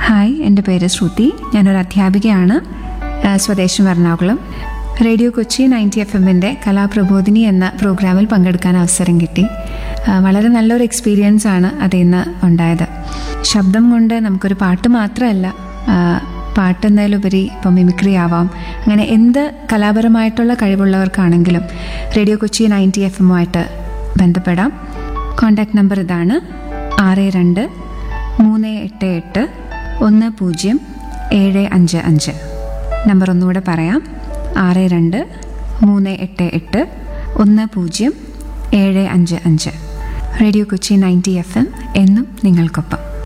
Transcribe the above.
Hi, എൻ്റെ പേര് ശ്രുതി. ഞാനൊരു അധ്യാപികയാണ്. സ്വദേശം എറണാകുളം. റേഡിയോ കൊച്ചി 90 FM കലാപ്രബോധിനി എന്ന പ്രോഗ്രാമിൽ പങ്കെടുക്കാൻ അവസരം കിട്ടി. വളരെ നല്ലൊരു എക്സ്പീരിയൻസ് ആണ് അതിൽ നിന്ന് ഉണ്ടായത്. ശബ്ദം കൊണ്ട് നമുക്കൊരു പാട്ട് മാത്രമല്ല, പാട്ട് എന്നതിലുപരി ഇപ്പം മിമിക്രി ആവാം, അങ്ങനെ എന്ത് കലാപരമായിട്ടുള്ള കഴിവുള്ളവർക്കാണെങ്കിലും റേഡിയോ കൊച്ചി 90 FM ബന്ധപ്പെടാം. കോൺടാക്ട് നമ്പർ ഇതാണ്: 62-388-1055. നമ്പർ ഒന്നുകൂടെ പറയാം: 62-388-1055. റേഡിയോ കൊച്ചി 90 FM എന്നും നിങ്ങൾക്കൊപ്പം.